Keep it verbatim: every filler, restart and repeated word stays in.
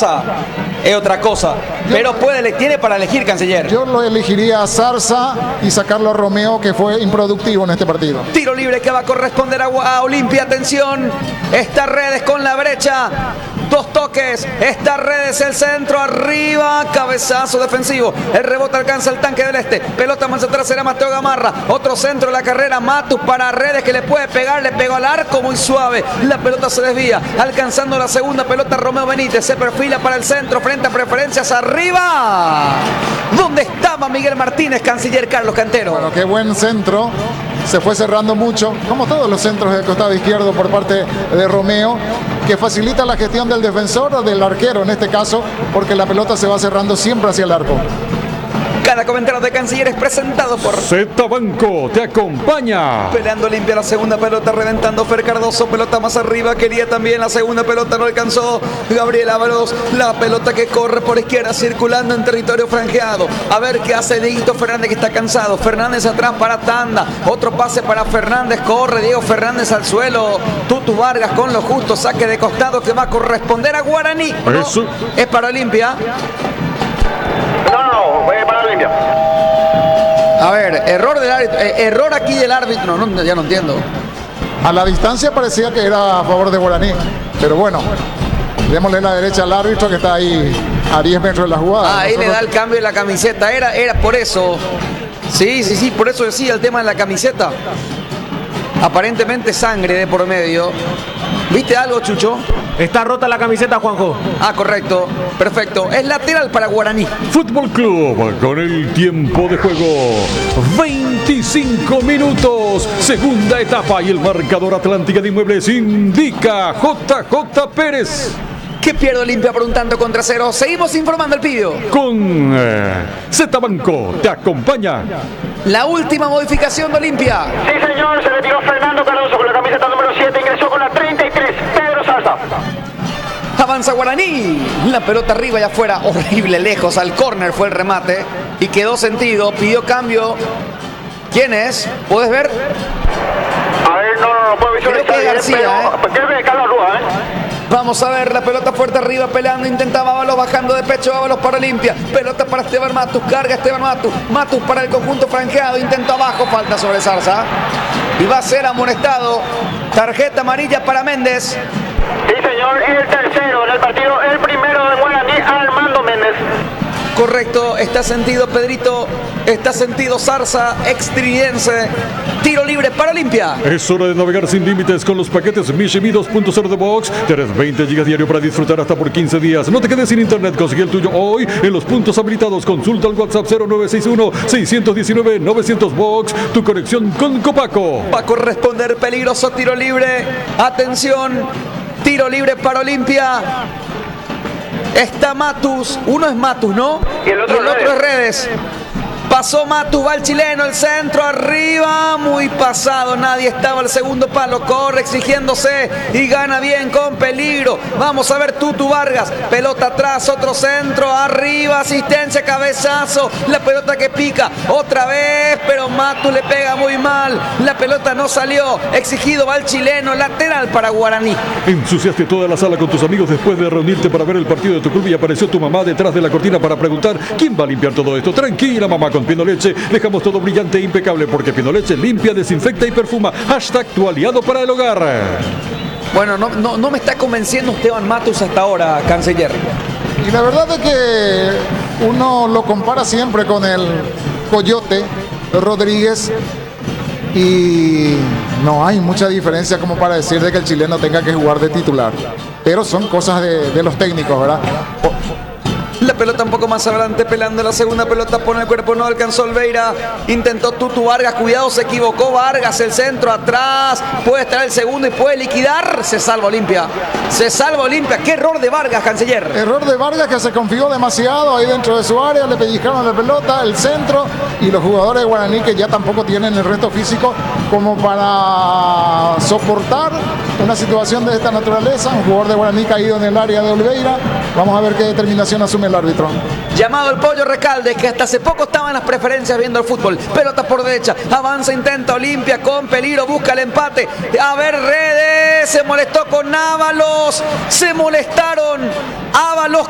Zarza es otra cosa. Yo, pero puede, tiene para elegir, canciller. Yo lo elegiría a Zarza y sacarlo a Romeo, que fue improductivo en este partido. Tiro libre que va a corresponder a, a Olimpia. Atención, está Redes con la brecha. Dos toques, está Redes, el centro, arriba, cabezazo defensivo. El rebote alcanza el tanque del este. Pelota más atrás será Mateo Gamarra. Otro centro de la carrera, Matus para Redes, que le puede pegar, le pegó al arco muy suave. La pelota se desvía, alcanzando la segunda pelota Romeo Benítez. Se perfila para el centro, frente a preferencias, arriba. ¿Dónde estaba Miguel Martínez, canciller Carlos Cantero? Bueno, qué buen centro. Se fue cerrando mucho, como todos los centros del costado izquierdo por parte de Romeo, que facilita la gestión del defensor o del arquero en este caso, porque la pelota se va cerrando siempre hacia el arco. Cada comentario de canciller es presentado por Z Banco, te acompaña. Peleando limpia la segunda pelota, reventando Fer Cardoso, pelota más arriba, quería también la segunda pelota, no alcanzó Gabriel Ábalos, la pelota que corre por izquierda, circulando en territorio franjeado. A ver qué hace Dieguito Fernández, que está cansado. Fernández atrás para Tanda, otro pase para Fernández, corre Diego Fernández al suelo. Tutu Vargas con lo justo, saque de costado que va a corresponder a Guaraní. No, Eso. es para Olimpia. No, no, fue para Olimpia. A ver, error del árbitro, eh, error aquí del árbitro, no, no, ya no entiendo. A la distancia parecía que era a favor de Guaraní, pero bueno, démosle la derecha al árbitro que está ahí a diez metros de la jugada. Ah, ahí Nosotros... le da el cambio de la camiseta, era, era por eso. Sí, sí, sí, por eso decía el tema de la camiseta. Aparentemente sangre de por medio. ¿Viste algo, Chucho? Está rota la camiseta, Juanjo. Ah, correcto, perfecto. Es lateral para Guaraní. Fútbol Club con el tiempo de juego. veinticinco minutos. Segunda etapa y el marcador Atlántica de Inmuebles indica J J Pérez. ¿Qué pierde Olimpia por un tanto contra cero? Seguimos informando al Pidio. Con eh, Z Banco te acompaña. La última modificación de Olimpia. Sí, señor, se retiró Fernando Cardoso con la camiseta número siete, ingresó con la treinta y tres, Pedro Zarza. Avanza Guaraní. La pelota arriba y afuera, horrible, lejos. Al córner fue el remate y quedó sentido. Pidió cambio. ¿Quién es? ¿Puedes ver? A ver, no, no, no puedo visualizar. Creo que es García, bien, pero creo que es Carlos Rúa, ¿eh? Vamos a ver la pelota fuerte arriba, peleando, intentaba Ábalos, bajando de pecho, Ábalos para Olimpia, pelota para Esteban Matus, carga Esteban Matus, Matus para el conjunto franqueado, intento abajo, falta sobre Zarza, y va a ser amonestado, tarjeta amarilla para Méndez. Sí, señor, el tercero en el partido, el primero de Guaraní, Armando Méndez. Correcto, está sentido Pedrito, está sentido Zarza, extridense. Tiro libre para Olimpia. Es hora de navegar sin límites con los paquetes Mishimi dos punto cero de Box. Tienes veinte gigas diario para disfrutar hasta por quince días. No te quedes sin internet, consigue el tuyo hoy en los puntos habilitados. Consulta al WhatsApp cero nueve seis uno, seis uno nueve, nueve cero cero Box. Tu conexión con Copaco. Va a corresponder peligroso tiro libre. Atención, tiro libre para Olimpia. Está Matus, uno es Matus, ¿no? Y el otro, y el otro es Redes. Pasó Matus, va el chileno, el centro arriba, muy pasado, nadie estaba al segundo palo, corre exigiéndose y gana bien con peligro. Vamos a ver Tutu Vargas, pelota atrás, otro centro, arriba, asistencia, cabezazo, la pelota que pica, otra vez, pero Matus le pega muy mal, la pelota no salió, exigido va el chileno, lateral para Guaraní. Ensuciaste toda la sala con tus amigos después de reunirte para ver el partido de tu club y apareció tu mamá detrás de la cortina para preguntar quién va a limpiar todo esto. Tranquila, mamá, con Pinoleche dejamos todo brillante e impecable porque Pinoleche limpia, desinfecta y perfuma. Hashtag tu aliado para el hogar. Bueno, no, no, no me está convenciendo Esteban Matus hasta ahora, canciller. Y la verdad es que uno lo compara siempre con el Coyote Rodríguez y no hay mucha diferencia como para decir de que el chileno tenga que jugar de titular. Pero son cosas de, de los técnicos, ¿verdad? La pelota un poco más adelante, pelando la segunda pelota, pone el cuerpo, no alcanzó Olveira, intentó Tutu Vargas, cuidado, se equivocó Vargas, el centro atrás, puede estar el segundo y puede liquidar, se salva Olimpia, se salva Olimpia, qué error de Vargas, canciller. Error de Vargas que se confió demasiado ahí dentro de su área, le pellizcaron la pelota, el centro, y los jugadores de Guaraní que ya tampoco tienen el resto físico como para soportar una situación de esta naturaleza. Un jugador de Guaraní caído en el área de Oliveira, vamos a ver qué determinación asume el árbitro. Llamado el Pollo Recalde, que hasta hace poco estaba en las preferencias viendo el fútbol. Pelota por derecha, avanza, intenta Olimpia con peligro, busca el empate. A ver, Redes, se molestó con Ábalos, se molestaron. Ábalos